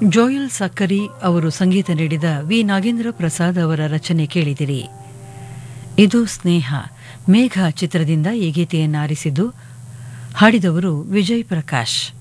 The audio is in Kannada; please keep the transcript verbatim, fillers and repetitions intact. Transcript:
ಜೋಯಲ್ ಸಕ್ಕರಿ ಅವರು ಸಂಗೀತ ನೀಡಿದ ವಿ ನಾಗೇಂದ್ರ ಪ್ರಸಾದ್ ಅವರ ರಚನೆ ಕೇಳಿದಿರಿ. ಇದು ಸ್ನೇಹ ಮೇಘ ಚಿತ್ರದಿಂದ ಈ ಗೀತೆಯನ್ನು ಆರಿಸಿದ್ದು, ಹಾಡಿದವರು ವಿಜಯ್ ಪ್ರಕಾಶ್.